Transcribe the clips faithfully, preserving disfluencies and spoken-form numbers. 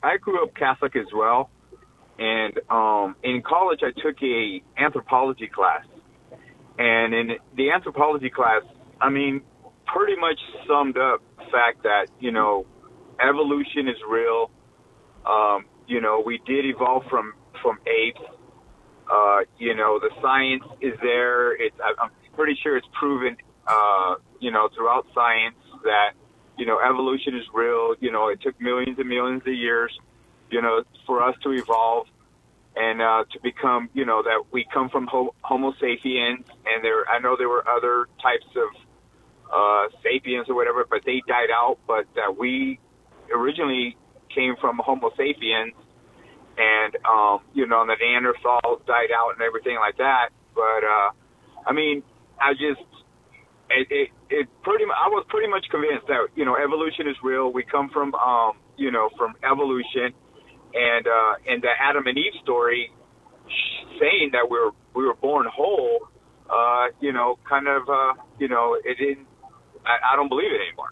I grew up Catholic as well. And um, in college, I took a anthropology class. And in the anthropology class, I mean, pretty much summed up the fact that, you know, evolution is real. Um, you know, we did evolve from, from apes. Uh, you know, the science is there. It's, I'm pretty sure it's proven, uh, you know, throughout science that, you know, evolution is real. You know, it took millions and millions of years, you know, for us to evolve and uh, to become, you know, that we come from ho- Homo sapiens. And there, I know there were other types of uh, sapiens or whatever, but they died out. But uh, we originally came from Homo sapiens, and, um, you know, the Neanderthals died out and everything like that. But, uh, I mean, I just, it, it, it pretty much, I was pretty much convinced that, you know, evolution is real. We come from, um, you know, from evolution, and, uh, and the Adam and Eve story saying that we were, we were born whole, uh, you know, kind of, uh, you know, it didn't, I, I don't believe it anymore.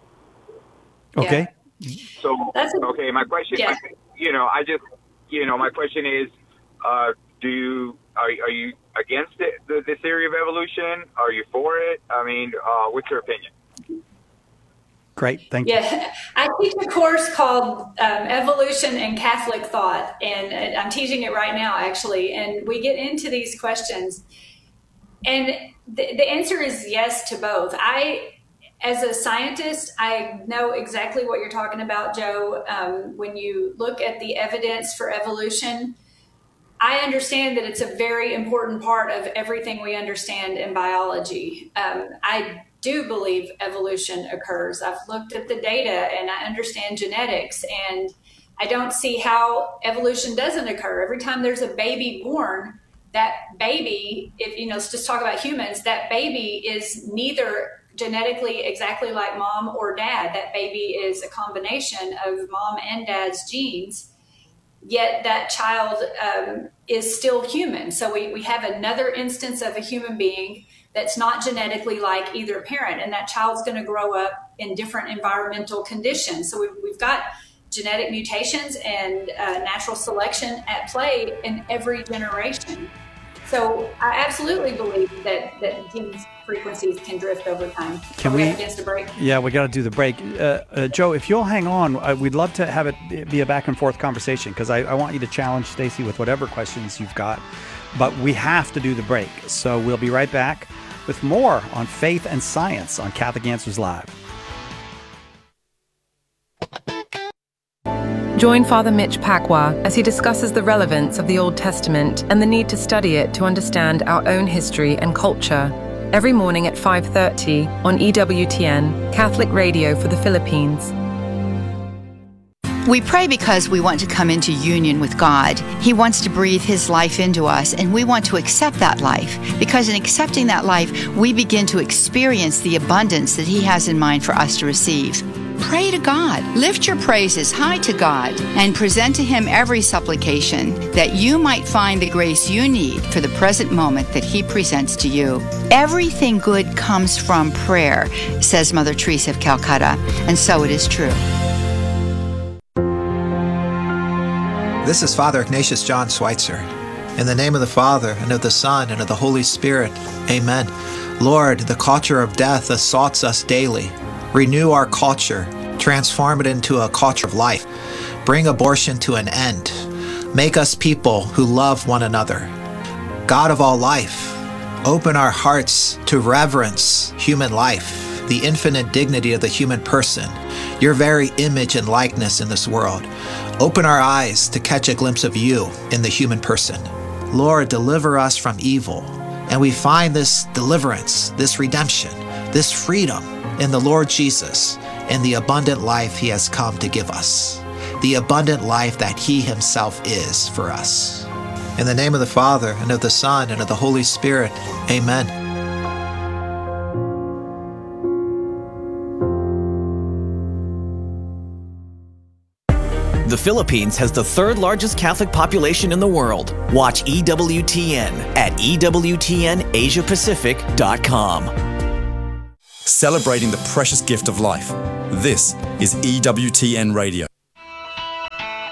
Okay. Yeah. So, okay, my question, yeah. my, you know, I just, you know, my question is, uh, do you, are, are you against it, the, the theory of evolution? Are you for it? I mean, uh, what's your opinion? Great, thank you. Yeah, I teach a course called um, Evolution and Catholic Thought, and I'm teaching it right now, actually, and we get into these questions. And the, the answer is yes to both. I, as a scientist, I know exactly what you're talking about, Joe. Um, when you look at the evidence for evolution, I understand that it's a very important part of everything we understand in biology. Um, I do believe evolution occurs. I've looked at the data and I understand genetics, and I don't see how evolution doesn't occur. Every time there's a baby born, that baby, if you know, let's just talk about humans, that baby is neither genetically exactly like mom or dad. That baby is a combination of mom and dad's genes, yet that child um, is still human. So we, we have another instance of a human being that's not genetically like either parent, and that child's going to grow up in different environmental conditions. So we've, we've got genetic mutations and uh, natural selection at play in every generation. So I absolutely believe that, that genes frequencies can drift over time. Can we, against a break? Yeah, we got to do the break. Uh, uh, Joe, if you'll hang on, uh, we'd love to have it be a back and forth conversation, because I, I want you to challenge Stacy with whatever questions you've got. But we have to do the break. So we'll be right back with more on faith and science on Catholic Answers Live. Join Father Mitch Pacwa as he discusses the relevance of the Old Testament and the need to study it to understand our own history and culture. Every morning at five thirty on E W T N, Catholic Radio for the Philippines. We pray because we want to come into union with God. He wants to breathe His life into us, and we want to accept that life, because in accepting that life, we begin to experience the abundance that He has in mind for us to receive. Pray to God. Lift your praises high to God and present to Him every supplication, that you might find the grace you need for the present moment that He presents to you. Everything good comes from prayer, says Mother Teresa of Calcutta, and so it is true. This is Father Ignatius John Schweitzer. In the name of the Father, and of the Son, and of the Holy Spirit, amen. Lord, the culture of death assaults us daily. Renew our culture, transform it into a culture of life. Bring abortion to an end. Make us people who love one another. God of all life, open our hearts to reverence human life, the infinite dignity of the human person, your very image and likeness in this world. Open our eyes to catch a glimpse of you in the human person. Lord, deliver us from evil. And we find this deliverance, this redemption, this freedom in the Lord Jesus and the abundant life He has come to give us, the abundant life that He Himself is for us. In the name of the Father, and of the Son, and of the Holy Spirit, amen. The Philippines has the third largest Catholic population in the world. Watch E W T N at E W T N Asia Pacific dot com. Celebrating the precious gift of life. This is E W T N Radio.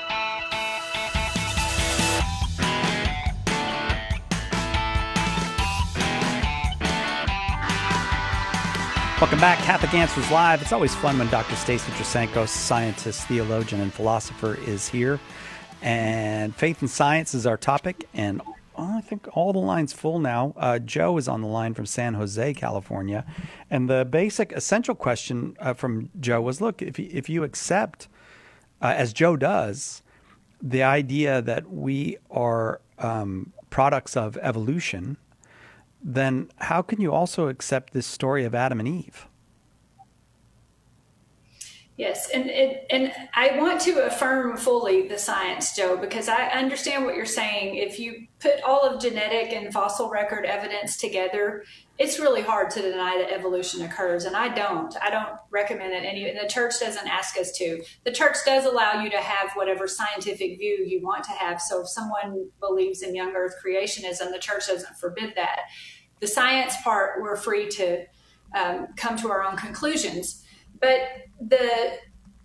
Welcome back, Catholic Answers Live. It's always fun when Doctor Stacy Trasenko, scientist, theologian, and philosopher, is here. And faith and science is our topic, and I think all the lines full now. Uh, Joe is on the line from San Jose, California. And the basic, essential question uh, from Joe was, look, if you, if you accept, uh, as Joe does, the idea that we are um, products of evolution, then how can you also accept this story of Adam and Eve? Yes, and it, and I want to affirm fully the science, Joe, because I understand what you're saying. If you put all of genetic and fossil record evidence together, it's really hard to deny that evolution occurs, and I don't. I don't recommend it. Any, and the church doesn't ask us to. The church does allow you to have whatever scientific view you want to have. So if someone believes in young Earth creationism, the church doesn't forbid that. The science part, we're free to um, come to our own conclusions. But the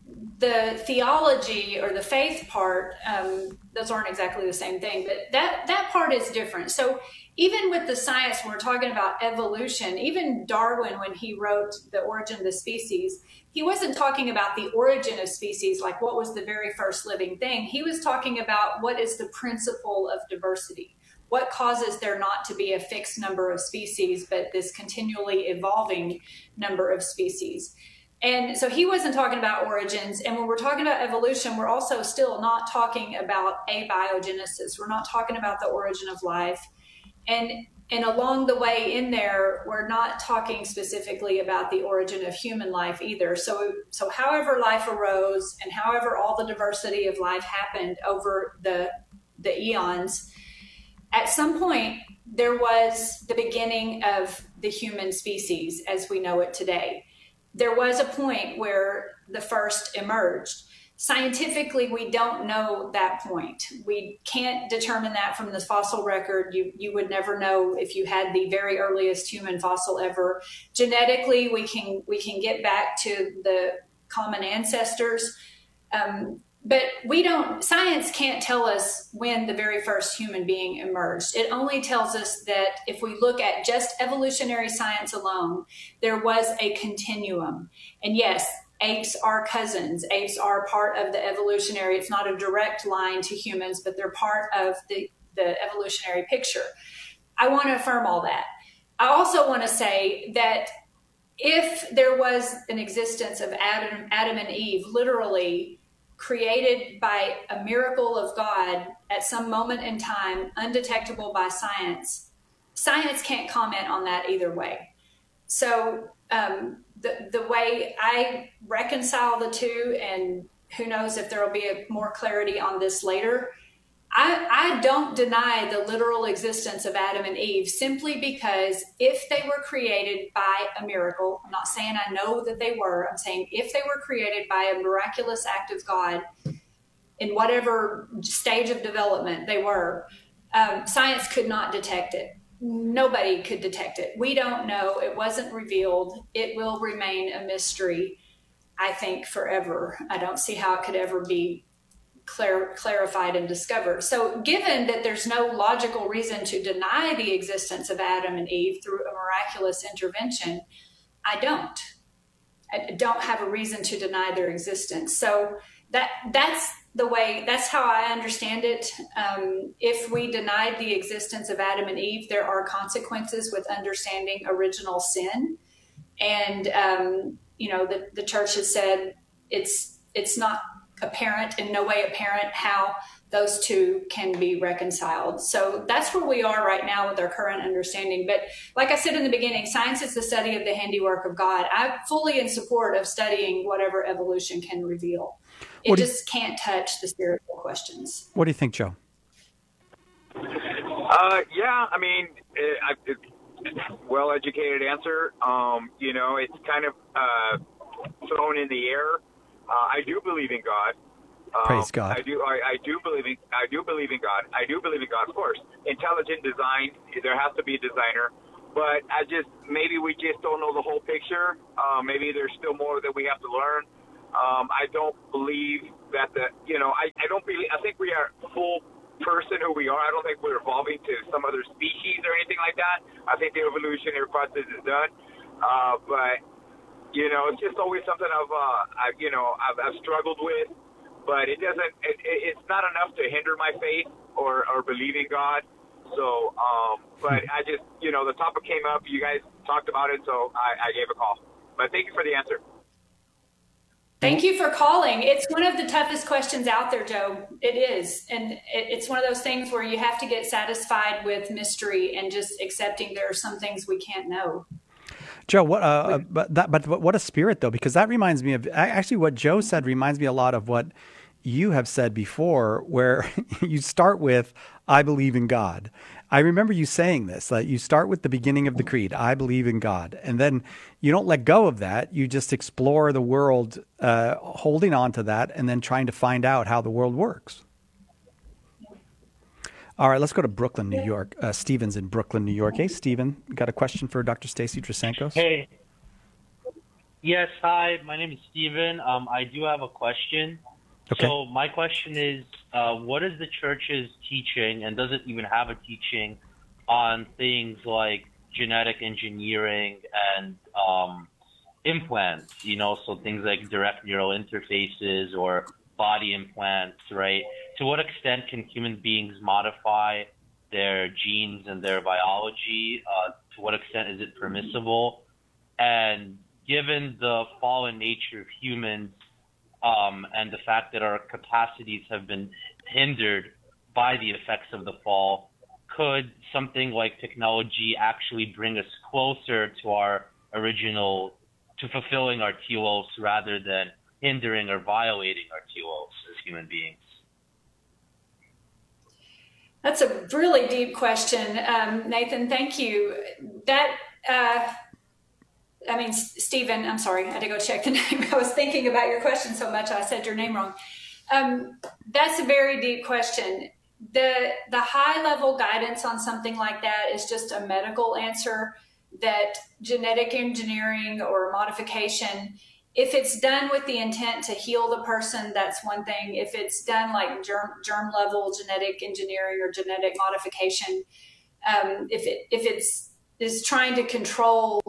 the theology or the faith part, um, those aren't exactly the same thing, but that, that part is different. So even with the science, when we're talking about evolution, even Darwin, when he wrote The Origin of the Species, he wasn't talking about the origin of species, like what was the very first living thing. He was talking about what is the principle of diversity. What causes there not to be a fixed number of species, but this continually evolving number of species? And so he wasn't talking about origins. And when we're talking about evolution, we're also still not talking about abiogenesis. We're not talking about the origin of life. And and along the way in there, we're not talking specifically about the origin of human life either. So, so however life arose and however all the diversity of life happened over the, the eons, at some point, there was the beginning of the human species as we know it today. There was a point where the first emerged. Scientifically, we don't know that point. We can't determine that from the fossil record. You, you would never know if you had the very earliest human fossil ever. Genetically, we can, we can get back to the common ancestors. Um, But we don't, science can't tell us when the very first human being emerged. It only tells us that if we look at just evolutionary science alone, there was a continuum. And yes, apes are cousins. Apes are part of the evolutionary, it's not a direct line to humans, but they're part of the, the evolutionary picture. I want to affirm all that. I also want to say that if there was an existence of Adam, Adam and Eve, literally created by a miracle of God at some moment in time, undetectable by science, science can't comment on that either way. So um, the, the way I reconcile the two, and who knows if there will be a more clarity on this later, I, I don't deny the literal existence of Adam and Eve simply because if they were created by a miracle, I'm not saying I know that they were, I'm saying if they were created by a miraculous act of God in whatever stage of development they were, um, science could not detect it. Nobody could detect it. We don't know. It wasn't revealed. It will remain a mystery, I think, forever. I don't see how it could ever be Clar- clarified and discovered. So given that there's no logical reason to deny the existence of Adam and Eve through a miraculous intervention, I don't. I don't have a reason to deny their existence. So that that's the way, that's how I understand it. Um, if we denied the existence of Adam and Eve, there are consequences with understanding original sin. And, um, you know, the, the church has said it's it's not apparent, in no way apparent, how those two can be reconciled. So that's where we are right now with our current understanding. But like I said in the beginning, science is the study of the handiwork of God. I'm fully in support of studying whatever evolution can reveal. It What do just you, can't touch the spiritual questions. What do you think, Joe? Uh, yeah, I mean, it, I, it's well-educated answer. Um, you know, it's kind of uh, thrown in the air. Uh, I do believe in God. Um, Praise God. I do. I, I do believe in. I do believe in God. I do believe in God. Of course, intelligent design. There has to be a designer, but I just maybe we just don't know the whole picture. Uh, maybe there's still more that we have to learn. Um, I don't believe that the. You know, I, I don't believe. I think we are full person who we are. I don't think we're evolving to some other species or anything like that. I think the evolutionary process is done, uh, but. You know, it's just always something I've, uh, I've you know, I've, I've struggled with, but it doesn't, it, it's not enough to hinder my faith or, or believing God. So, um, but I just, you know, the topic came up, you guys talked about it, so I, I gave a call. But thank you for the answer. Thank you for calling. It's one of the toughest questions out there, Joe. It is. And it, it's one of those things where you have to get satisfied with mystery and just accepting there are some things we can't know. Joe, what, uh, but that, but what a spirit though, because that reminds me of actually what Joe said reminds me a lot of what you have said before, where you start with, I believe in God. I remember you saying this, that you start with the beginning of the creed, I believe in God. And then you don't let go of that. You just explore the world, uh, holding on to that and then trying to find out how the world works. All right, let's go to Brooklyn, New York. Uh, Steven's in Brooklyn, New York. Hey, Steven, got a question for Doctor Stacy Trasancos? Hey. Yes, hi. My name is Steven. Um, I do have a question. Okay. So my question is, uh, what is the church's teaching, and does it even have a teaching, on things like genetic engineering and um, implants, you know, so things like direct neural interfaces or body implants, right? To what extent can human beings modify their genes and their biology? Uh, to what extent is it permissible? And given the fallen nature of humans, um, and the fact that our capacities have been hindered by the effects of the fall, could something like technology actually bring us closer to our original, to fulfilling our telos rather than hindering or violating our telos as human beings? That's a really deep question, um, Nathan. Thank you. That, uh, I mean, Stephen, I'm sorry, I had to go check the name. I was thinking about your question so much, I said your name wrong. Um, that's a very deep question. The, the high level guidance on something like that is just a medical answer that genetic engineering or modification, if it's done with the intent to heal the person, that's one thing. If it's done like germ, germ level genetic engineering or genetic modification, um, if it if it's is trying to control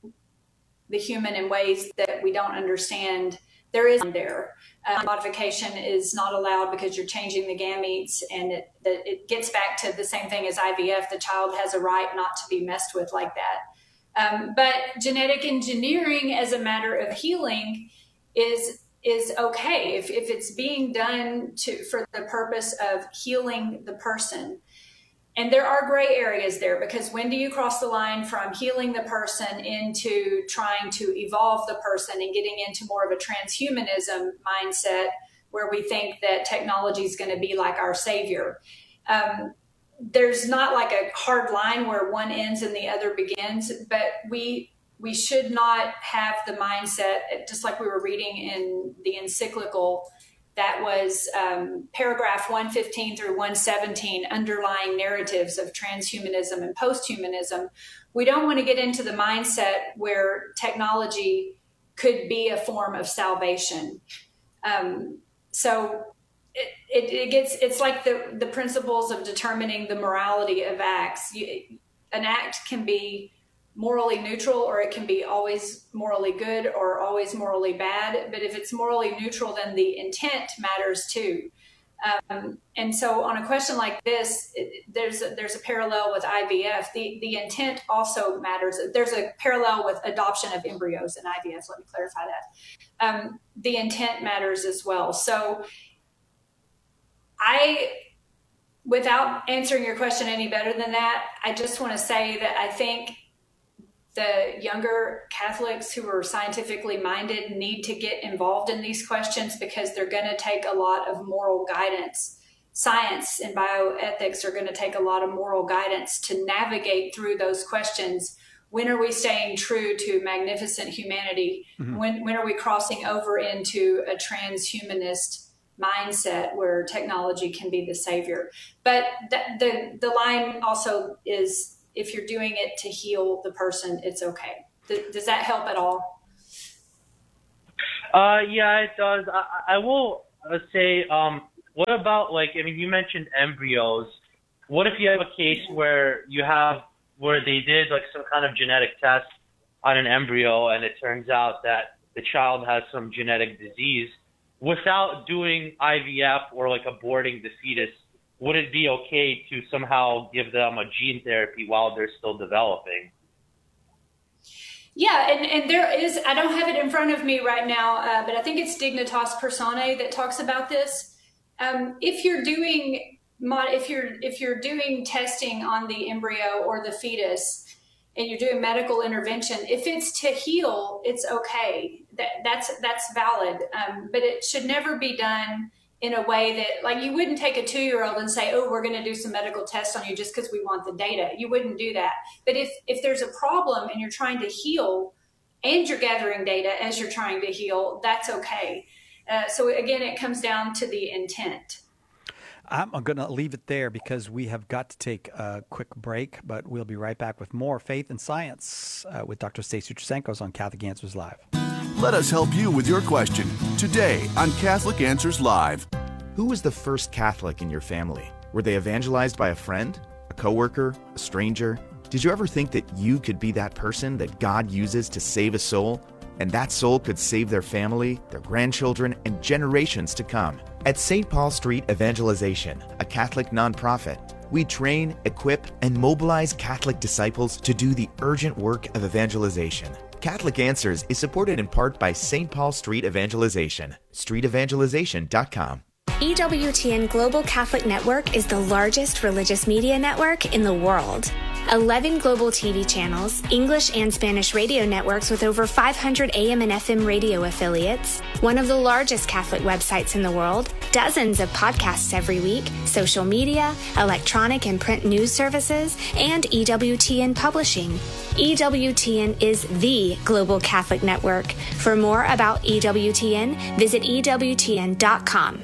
the human in ways that we don't understand, there is there. Uh, modification is not allowed because you're changing the gametes, and it, the, it gets back to the same thing as I V F. The child has a right not to be messed with like that. Um, but genetic engineering as a matter of healing is is okay if, if it's being done to for the purpose of healing the person. And there are gray areas there, because when do you cross the line from healing the person into trying to evolve the person and getting into more of a transhumanism mindset where we think that technology is going to be like our savior? Um, there's not like a hard line where one ends and the other begins, but we we should not have the mindset, just like we were reading in the encyclical, that was um, paragraph one fifteen through one seventeen, underlying narratives of transhumanism and posthumanism. We don't want to get into the mindset where technology could be a form of salvation. Um, so it, it, it gets, it's like the, the principles of determining the morality of acts. You, an act can be morally neutral, or it can be always morally good or always morally bad. But if it's morally neutral, then the intent matters too. Um, and so on a question like this, it, there's a, there's a parallel with I V F. The, the intent also matters. There's a parallel with adoption of embryos in I V F. Let me clarify that. Um, the intent matters as well. So I, without answering your question any better than that, I just want to say that I think the younger Catholics who are scientifically minded need to get involved in these questions, because they're going to take a lot of moral guidance. Science and bioethics are going to take a lot of moral guidance to navigate through those questions. When are we staying true to magnificent humanity? Mm-hmm. When, when are we crossing over into a transhumanist mindset where technology can be the savior? But the, the, the line also is, if you're doing it to heal the person, it's okay. Th- does that help at all? Uh, yeah, it does. I, I will say, um, what about, like, I mean, you mentioned embryos. What if you have a case where you have, where they did like some kind of genetic test on an embryo and it turns out that the child has some genetic disease, without doing I V F or like aborting the fetus, would it be okay to somehow give them a gene therapy while they're still developing? Yeah, and, and there is, I don't have it in front of me right now, uh, but I think it's Dignitas Personae that talks about this. Um, if you're doing mod, if you're if you're doing testing on the embryo or the fetus, and you're doing medical intervention, if it's to heal, it's okay. That that's that's valid, um, but it should never be done in a way that, like, you wouldn't take a two-year-old and say, oh, we're going to do some medical tests on you just because we want the data. You wouldn't do that. But if, if there's a problem and you're trying to heal and you're gathering data as you're trying to heal, that's okay. Uh, so again, it comes down to the intent. I'm going to leave it there because we have got to take a quick break, but we'll be right back with more Faith and Science uh, with Doctor Stacy Trasenkos on Catholic Answers Live. Let us help you with your question today on Catholic Answers Live. Who was the first Catholic in your family? Were they evangelized by a friend, a coworker, a stranger? Did you ever think that you could be that person that God uses to save a soul? And that soul could save their family, their grandchildren, and generations to come. At Saint Paul Street Evangelization, a Catholic nonprofit, we train, equip, and mobilize Catholic disciples to do the urgent work of evangelization. Catholic Answers is supported in part by Saint Paul Street Evangelization, street evangelization dot com. E W T N Global Catholic Network is the largest religious media network in the world. eleven global T V channels, English and Spanish radio networks with over five hundred A M and F M radio affiliates, one of the largest Catholic websites in the world, dozens of podcasts every week, social media, electronic and print news services, and E W T N Publishing. E W T N is the global Catholic network. For more about E W T N, visit E W T N dot com.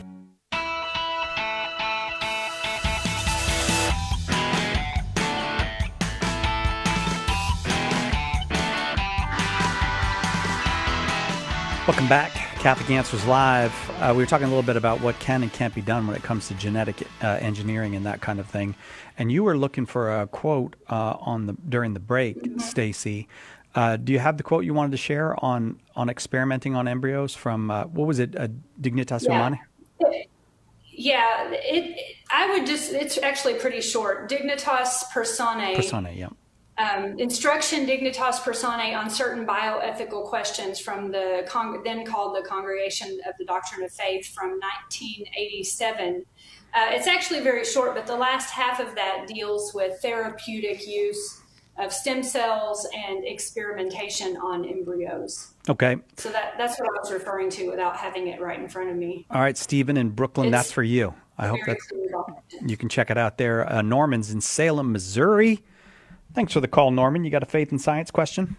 Welcome back, Catholic Answers Live. Uh, we were talking a little bit about what can and can't be done when it comes to genetic uh, engineering and that kind of thing. And you were looking for a quote uh, on the during the break, mm-hmm. Stacy. Uh, do you have the quote you wanted to share on on experimenting on embryos from uh, what was it, uh, Dignitas yeah. Humanae? Yeah, it, it. I would just. It's actually pretty short. Dignitas Personae. Personae, yeah. Um, instruction Dignitas Personae on certain bioethical questions from the con- then called the Congregation of the Doctrine of Faith from nineteen eighty-seven. Uh, it's actually very short, but the last half of that deals with therapeutic use of stem cells and experimentation on embryos. Okay. So that, that's what I was referring to without having it right in front of me. All right, Stephen in Brooklyn, It's that's for you. I hope very that clear. you can check it out there. Uh, Norman's in Salem, Missouri. Thanks for the call, Norman. You got a Faith and Science question?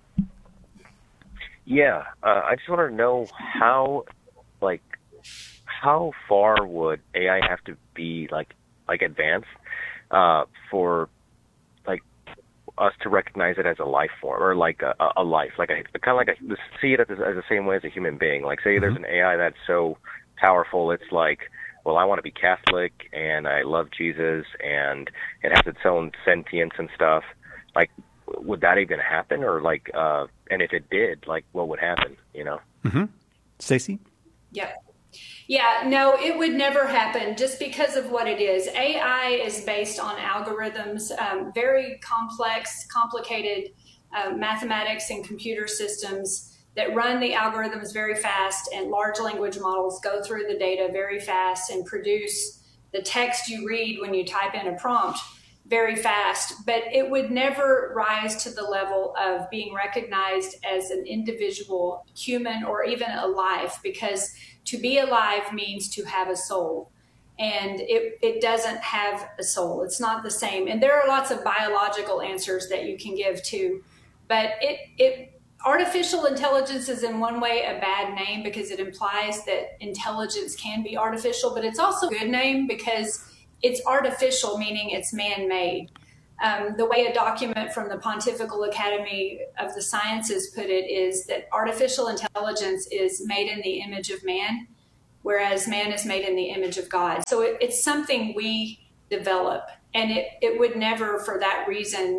Yeah, uh, I just want to know how, like, how far would A I have to be, like, like advanced uh, for, like, us to recognize it as a life form or like a, a life, like a kind of like a see it as, as the same way as a human being. Like, say mm-hmm. there's an A I that's so powerful, it's like, well, I want to be Catholic and I love Jesus and it has its own sentience and stuff. Like, would that even happen? Or like, uh, and if it did, like, what would happen, you know? Mm-hmm. Stacey? Yeah. Yeah, no, it would never happen just because of what it is. A I is based on algorithms, um, very complex, complicated uh, mathematics and computer systems that run the algorithms very fast, and large language models go through the data very fast and produce the text you read when you type in a prompt very fast. But it would never rise to the level of being recognized as an individual human or even a life, because to be alive means to have a soul. And it, it doesn't have a soul. It's not the same. And there are lots of biological answers that you can give too. But it it artificial intelligence is in one way a bad name because it implies that intelligence can be artificial, but it's also a good name because it's artificial, meaning it's man-made. Um, the way a document from the Pontifical Academy of the Sciences put it is that artificial intelligence is made in the image of man, whereas man is made in the image of God. So it, it's something we develop, and it, it would never, for that reason,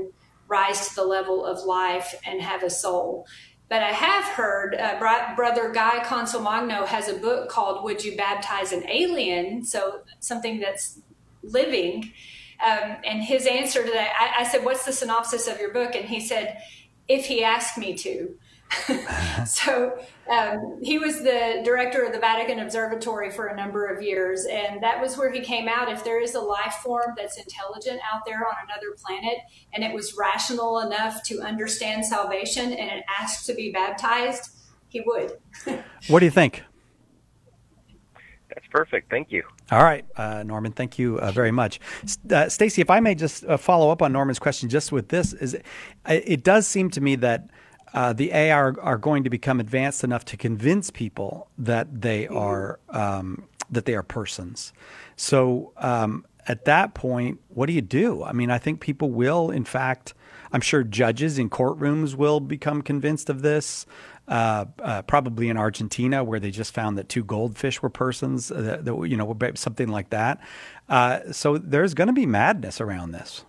rise to the level of life and have a soul. But I have heard uh, Br- Brother Guy Consolmagno has a book called Would You Baptize an Alien? So something that's living. Um, and his answer to that, I, I said, what's the synopsis of your book? And he said, if he asked me to. So um, he was the director of the Vatican Observatory for a number of years. And that was where he came out. If there is a life form that's intelligent out there on another planet, and it was rational enough to understand salvation and it asked to be baptized, he would. What do you think? That's perfect. Thank you. All right, uh, Norman, thank you uh, very much. Uh, Stacy, if I may just uh, follow up on Norman's question just with this, is it, it does seem to me that uh, the A I are, are going to become advanced enough to convince people that they are um, that they are persons. So um, at that point, what do you do? I mean, I think people will, in fact, I'm sure judges in courtrooms will become convinced of this. Uh, uh, probably in Argentina, where they just found that two goldfish were persons, uh, that, that, you know, something like that. Uh, so there's going to be madness around this.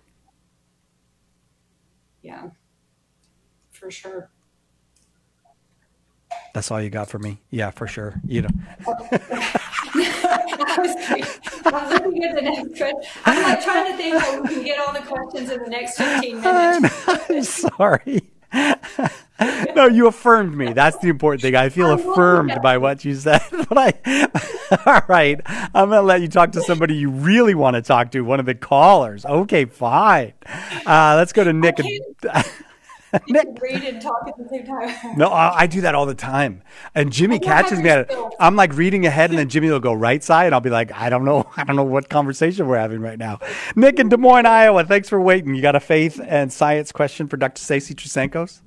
Yeah, for sure. That's all you got for me? Yeah, for sure. You know. I was, I was looking at the next question. I'm like trying to think how we can get all the questions in the next fifteen minutes. I'm sorry. No, you affirmed me. That's the important thing. I feel affirmed by what you said. But I, all right, I'm going to let you talk to somebody you really want to talk to, one of the callers. Okay, fine. Uh, let's go to Nick. You can read and talk at the same time. No, I, I do that all the time. And Jimmy catches me at it. I'm like reading ahead, and then Jimmy will go right side, and I'll be like, I don't know. I don't know what conversation we're having right now. Nick in Des Moines, Iowa, thanks for waiting. You got a faith and science question for Doctor Stacy Trasancos?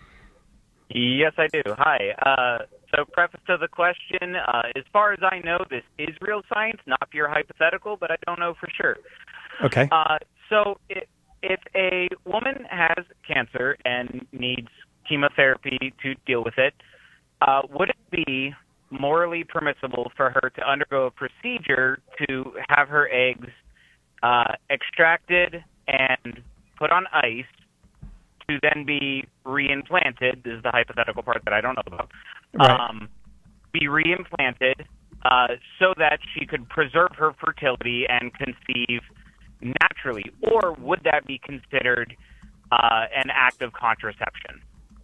Yes, I do. Hi. Uh, so preface to the question, uh, as far as I know, this is real science, not pure hypothetical, but I don't know for sure. Okay. Uh, so if, if a woman has cancer and needs chemotherapy to deal with it, uh, would it be morally permissible for her to undergo a procedure to have her eggs uh, extracted and put on ice to then be reimplanted? This is the hypothetical part that I don't know about. Right. Um, be reimplanted uh, so that she could preserve her fertility and conceive naturally, or would that be considered uh, an act of contraception?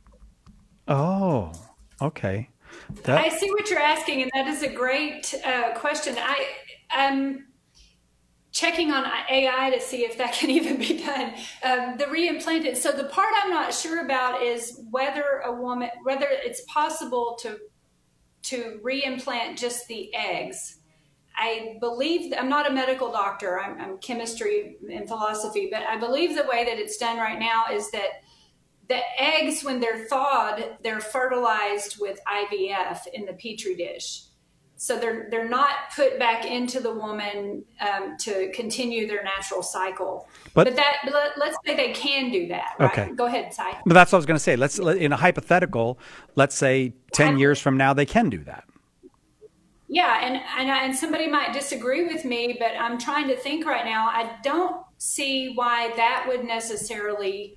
Oh, okay. That... I see what you're asking, and that is a great uh, question. I am checking on A I to see if that can even be done. Um, the reimplanted. So the part I'm not sure about is whether a woman, whether it's possible to to reimplant just the eggs. I believe, I'm not a medical doctor, I'm, I'm chemistry and philosophy, but I believe the way that it's done right now is that the eggs, when they're thawed, they're fertilized with I V F in the Petri dish. So they're they're not put back into the woman um, to continue their natural cycle. But, but that let, let's say they can do that. Right? Okay. Go ahead, Sy. But that's what I was going to say. Let's in a hypothetical. Let's say ten years from now they can do that. Yeah, and and, and somebody might disagree with me, but I'm trying to think right now. I don't see why that would necessarily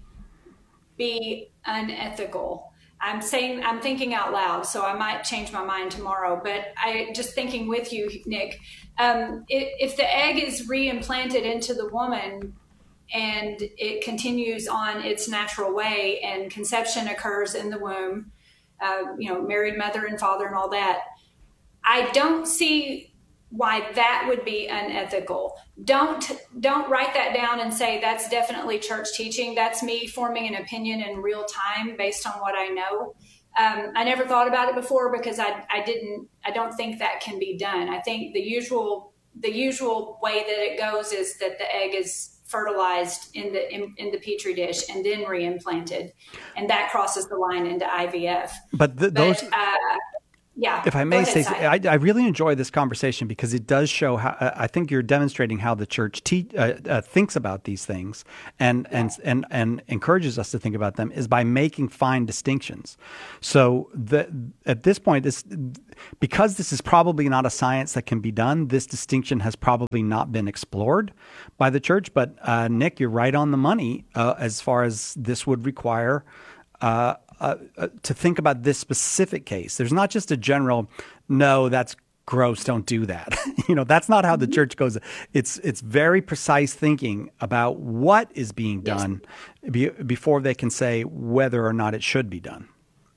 be unethical. I'm saying, I'm thinking out loud, so I might change my mind tomorrow, but I just thinking with you, Nick, um, if, if the egg is reimplanted into the woman and it continues on its natural way and conception occurs in the womb, uh, you know, married mother and father and all that, I don't see why that would be unethical. Don't don't write that down and say that's definitely church teaching. That's me forming an opinion in real time based on what I know. Um, I never thought about it before because I I didn't I don't think that can be done. I think the usual the usual way that it goes is that the egg is fertilized in the in, in the Petri dish and then reimplanted, and that crosses the line into I V F. But, the, those. But, uh, Yeah. If I may, say, I, I really enjoy this conversation because it does show how I think you're demonstrating how the church te- uh, uh, thinks about these things and, yeah. and and and encourages us to think about them is by making fine distinctions. So the, at this point, this because this is probably not a science that can be done, this distinction has probably not been explored by the church. But uh, Nick, you're right on the money uh, as far as this would require. Uh, Uh, uh, to think about this specific case. There's not just a general, no, that's gross, don't do that. you know, that's not how the church goes. It's it's very precise thinking about what is being done yes. be, before they can say whether or not it should be done.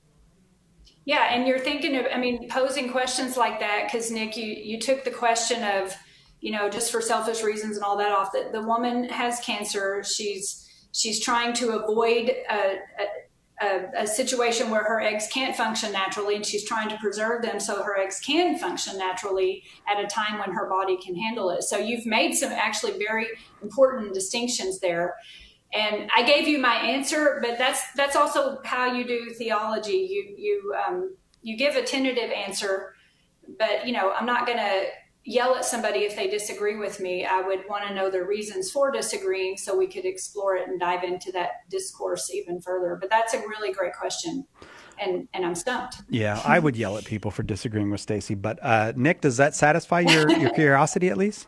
Yeah, and you're thinking of, I mean, posing questions like that, because Nick, you, you took the question of, you know, just for selfish reasons and all that off, that the woman has cancer. She's, she's trying to avoid a, a A, a situation where her eggs can't function naturally, and she's trying to preserve them so her eggs can function naturally at a time when her body can handle it. So you've made some actually very important distinctions there. And I gave you my answer, but that's that's also how you do theology. You you um, you give a tentative answer, but you know I'm not going to yell at somebody if they disagree with me. I would want to know their reasons for disagreeing so we could explore it and dive into that discourse even further. But that's a really great question. And and I'm stumped. Yeah, I would yell at people for disagreeing with Stacy. But uh, Nick, does that satisfy your, your curiosity at least?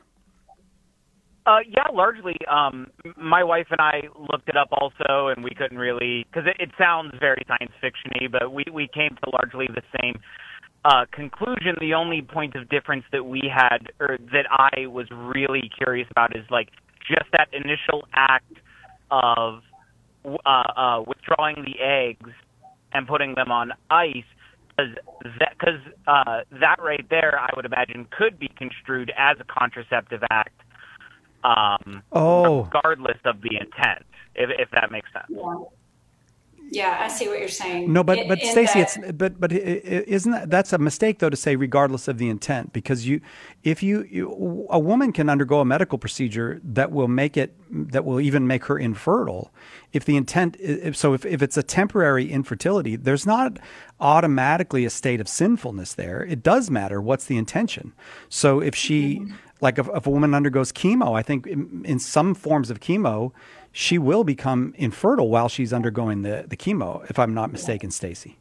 Uh, yeah, largely. Um, my wife and I looked it up also, and we couldn't really, because it, it sounds very science fiction-y, but we, we came to largely the same Uh, conclusion. The only point of difference that we had, or that I was really curious about, is like just that initial act of uh, uh, withdrawing the eggs and putting them on ice, because that, cause, uh, that right there, I would imagine, could be construed as a contraceptive act, um, oh. regardless of the intent, if, if that makes sense. Yeah. Yeah, I see what you're saying. No, but but in Stacy, that, it's but but isn't that, that's a mistake though to say regardless of the intent, because you if you, you a woman can undergo a medical procedure that will make it that will even make her infertile if the intent if, so if, if it's a temporary infertility, there's not automatically a state of sinfulness there. It does matter what's the intention. So if she mm-hmm. like if, if a woman undergoes chemo, I think in, in some forms of chemo, she will become infertile while she's undergoing the, the chemo, if I'm not mistaken, Stacy.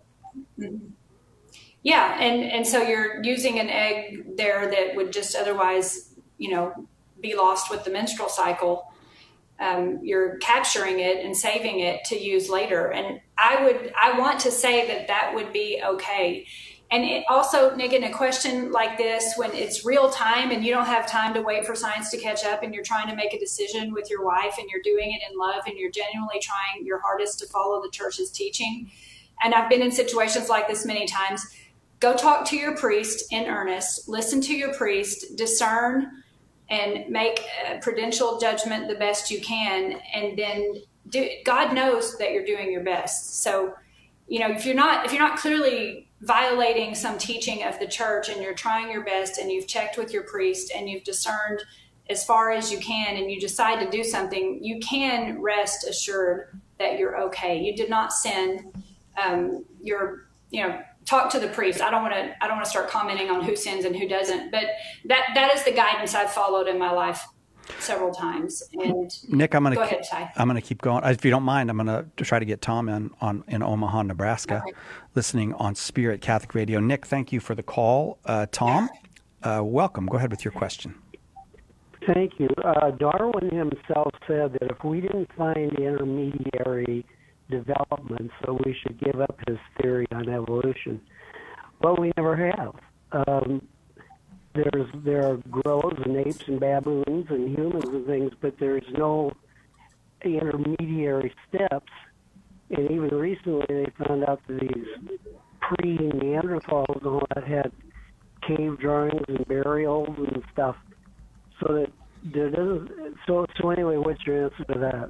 Yeah, and, and so you're using an egg there that would just otherwise, you know, be lost with the menstrual cycle. Um, you're capturing it and saving it to use later. And I would, I want to say that that would be okay. And it also, Nick, in a question like this, when it's real time and you don't have time to wait for science to catch up and you're trying to make a decision with your wife and you're doing it in love and you're genuinely trying your hardest to follow the church's teaching. And I've been in situations like this many times. Go talk to your priest in earnest, listen to your priest, discern and make a prudential judgment the best you can. And then do, God knows that you're doing your best. So, you know, if you're not, if you're not clearly violating some teaching of the church and you're trying your best and you've checked with your priest and you've discerned as far as you can and you decide to do something, you can rest assured that you're okay. You did not sin. Um, you're, you know, talk to the priest. I don't want to, I don't want to start commenting on who sins and who doesn't, but that, that is the guidance I've followed in my life several times. And Nick, I'm going go to, ahead, Ty. I'm going to keep going. If you don't mind, I'm going to try to get Tom in on, in Omaha, Nebraska, okay. listening on Spirit Catholic Radio. Nick, thank you for the call. Uh, Tom, uh, welcome. Go ahead with your question. Thank you. Uh, Darwin himself said that if we didn't find intermediary development, so we should give up his theory on evolution. Well, we never have. Um, there's there are gorillas and apes and baboons and humans and things, but there's no intermediary steps. And even recently, they found out that these pre-Neanderthals and all that had cave drawings and burials and stuff. So that there doesn't. So so anyway, what's your answer to that?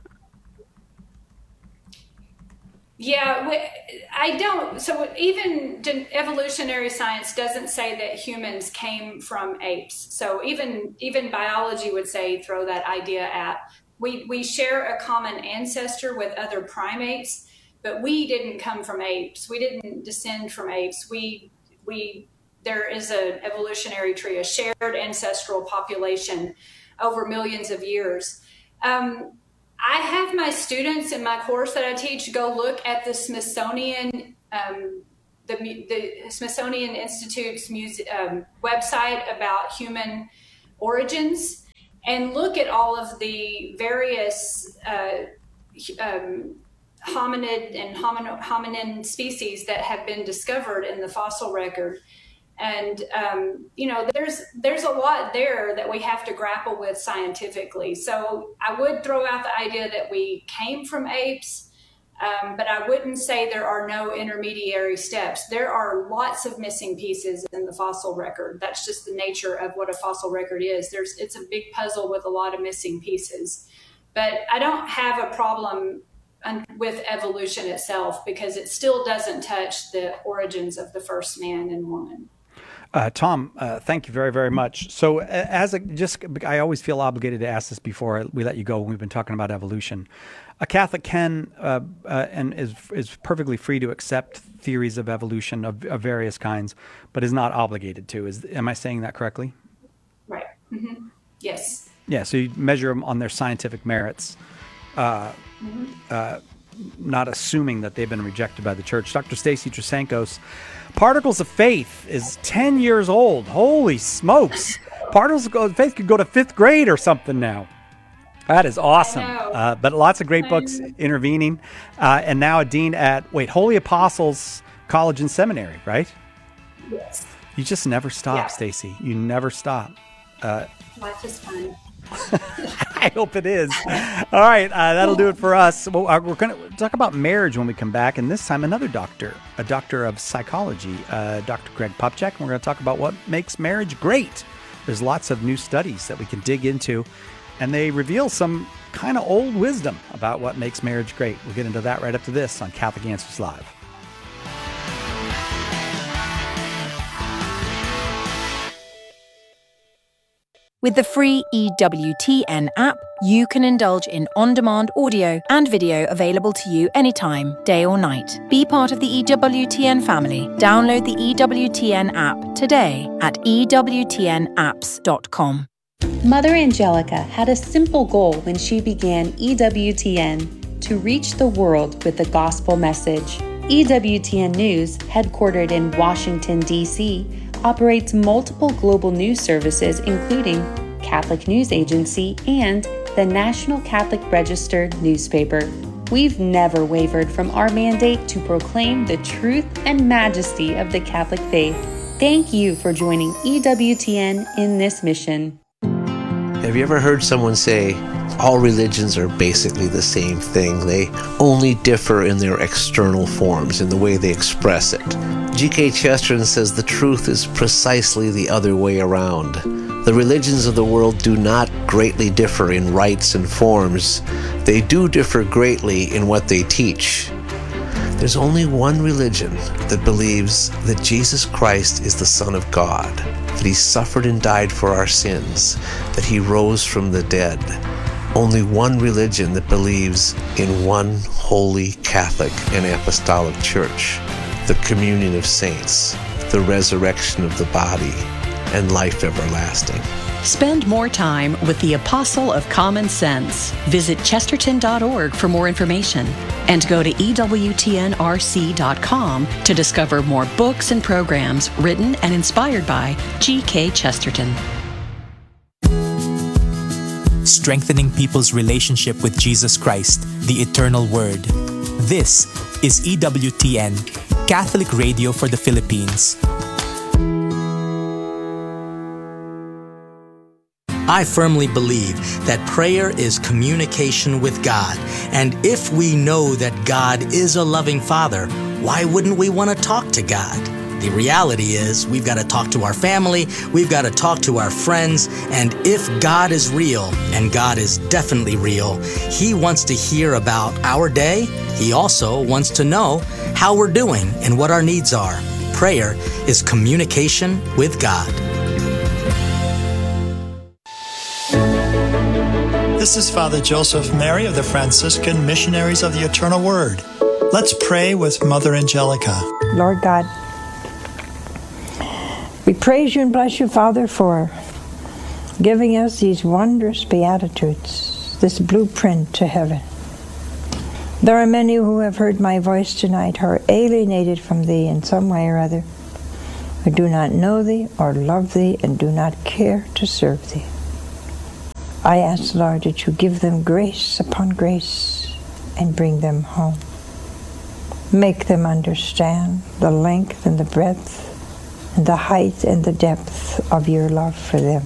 Yeah, I don't. So even evolutionary science doesn't say that humans came from apes. So even even biology would say throw that idea at. We we share a common ancestor with other primates, but we didn't come from apes. We didn't descend from apes. We we there is an evolutionary tree, a shared ancestral population over millions of years. Um, I have my students in my course that I teach go look at the Smithsonian, um, the, the Smithsonian Institute's muse- um, website about human origins, and look at all of the various uh, um, hominid and homino- hominin species that have been discovered in the fossil record. And, um, you know, there's there's a lot there that we have to grapple with scientifically. So I would throw out the idea that we came from apes, um, but I wouldn't say there are no intermediary steps. There are lots of missing pieces in the fossil record. That's just the nature of what a fossil record is. There's It's a big puzzle with a lot of missing pieces. But I don't have a problem with evolution itself, because it still doesn't touch the origins of the first man and woman. Uh, Tom, uh, thank you very, very much. So uh, as a, just, I always feel obligated to ask this before we let you go when we've been talking about evolution. A Catholic can uh, uh, and is is perfectly free to accept theories of evolution of, of various kinds, but is not obligated to. Is Am I saying that correctly? Right. Mm-hmm. Yes. Yeah, so you measure them on their scientific merits, uh, mm-hmm. uh, not assuming that they've been rejected by the church. Doctor Stacy Trasancos, Particles of Faith is ten years old. Holy smokes. Particles of Faith could go to fifth grade or something now. That is awesome. Uh, but lots of great books intervening. Uh, and now a dean at, wait, Holy Apostles College and Seminary, right? Yes. You just never stop, yeah. Stacy. You never stop. Uh, Life is fun. I hope it is. All right, uh, that'll do it for us. Well, uh, we're going to talk about marriage when we come back, and this time another doctor, a doctor of psychology, uh, Doctor Greg Popcak, and we're going to talk about what makes marriage great. There's lots of new studies that we can dig into, and they reveal some kind of old wisdom about what makes marriage great. We'll get into that right after this on Catholic Answers Live. With the free E W T N app, you can indulge in on-demand audio and video available to you anytime, day or night. Be part of the E W T N family. Download the E W T N app today at e w t n apps dot com. Mother Angelica had a simple goal when she began E W T N: to reach the world with the gospel message. E W T N News, headquartered in Washington, D C, operates multiple global news services, including Catholic News Agency and the National Catholic Register newspaper. We've never wavered from our mandate to proclaim the truth and majesty of the Catholic faith. Thank you for joining E W T N in this mission. Have you ever heard someone say, all religions are basically the same thing, they only differ in their external forms, in the way they express it? G K Chesterton says the truth is precisely the other way around. The religions of the world do not greatly differ in rites and forms. They do differ greatly in what they teach. There's only one religion that believes that Jesus Christ is the Son of God, that He suffered and died for our sins, that He rose from the dead. Only one religion that believes in one holy Catholic and Apostolic Church, the communion of saints, the resurrection of the body, and life everlasting. Spend more time with the Apostle of Common Sense. Visit chesterton dot org for more information, and go to e w t n r c dot com to discover more books and programs written and inspired by G K Chesterton. Strengthening people's relationship with Jesus Christ, the Eternal Word. This is E W T N, Catholic Radio for the Philippines. I firmly believe that prayer is communication with God. And if we know that God is a loving Father, why wouldn't we want to talk to God? The reality is we've got to talk to our family, we've got to talk to our friends, and if God is real, and God is definitely real, He wants to hear about our day. He also wants to know how we're doing and what our needs are. Prayer is communication with God. This is Father Joseph Mary of the Franciscan Missionaries of the Eternal Word. Let's pray with Mother Angelica. Lord God, We praise you and bless you, Father, for giving us these wondrous Beatitudes, this blueprint to heaven. There are many who have heard my voice tonight who are alienated from thee in some way or other, who do not know thee or love thee and do not care to serve thee. I ask, Lord, that you give them grace upon grace and bring them home. Make them understand the length and the breadth and the height and the depth of your love for them.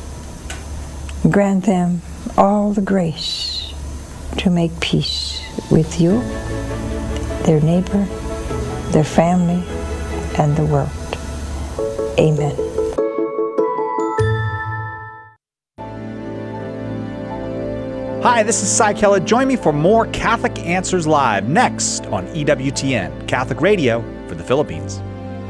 Grant them all the grace to make peace with you, their neighbor, their family, and the world. Amen. Hi, this is Cy Keller. Join me for more Catholic Answers Live next on E W T N, Catholic Radio for the Philippines.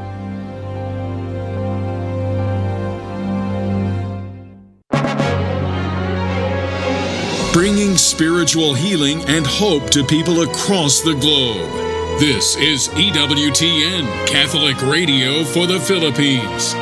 Bringing spiritual healing and hope to people across the globe. This is E W T N, Catholic Radio for the Philippines.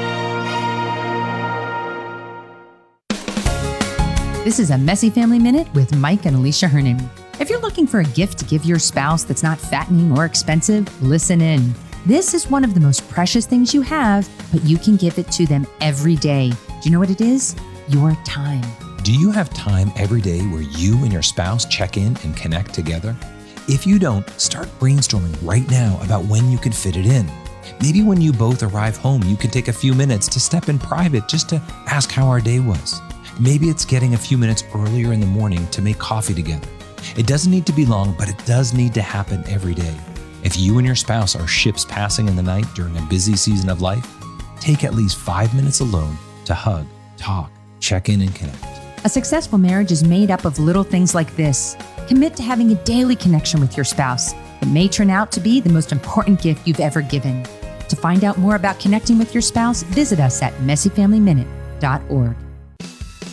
This is a Messy Family Minute with Mike and Alicia Hernan. If you're looking for a gift to give your spouse that's not fattening or expensive, listen in. This is one of the most precious things you have, but you can give it to them every day. Do you know what it is? Your time. Do you have time every day where you and your spouse check in and connect together? If you don't, start brainstorming right now about when you could fit it in. Maybe when you both arrive home, you can take a few minutes to step in private just to ask how our day was. Maybe it's getting a few minutes earlier in the morning to make coffee together. It doesn't need to be long, but it does need to happen every day. If you and your spouse are ships passing in the night during a busy season of life, take at least five minutes alone to hug, talk, check in, and connect. A successful marriage is made up of little things like this. Commit to having a daily connection with your spouse. It may turn out to be the most important gift you've ever given. To find out more about connecting with your spouse, visit us at messy family minute dot org.